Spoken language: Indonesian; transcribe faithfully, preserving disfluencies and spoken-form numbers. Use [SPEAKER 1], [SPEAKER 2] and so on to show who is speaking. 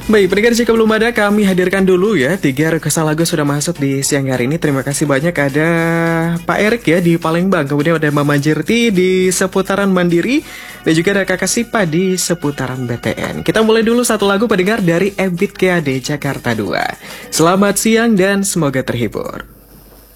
[SPEAKER 1] Baik, pendengar jika belum ada kami hadirkan dulu ya. Tiga requestan lagu sudah masuk di siang hari ini. Terima kasih banyak ada Pak Erik ya di Palembang. Kemudian ada Mama Jerti di seputaran Mandiri. Dan juga ada Kakak Sipa di seputaran B T N. Kita mulai dulu satu lagu pendengar dari Ebit K A D Jakarta dua. Selamat siang dan semoga terhibur.